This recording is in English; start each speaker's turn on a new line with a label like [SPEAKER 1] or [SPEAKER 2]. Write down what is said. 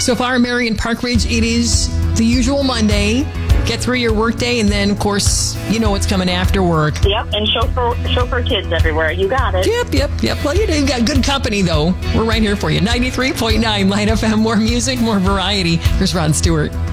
[SPEAKER 1] So far, Marion Park Ridge, it is the usual Monday. Get through your workday, and then, of course, you know what's coming after work.
[SPEAKER 2] Yep, and chauffeur kids everywhere. You got it.
[SPEAKER 1] Yep. Well, you've got good company, though. We're right here for you. 93.9 Light FM. More music, more variety. Here's Ron Stewart.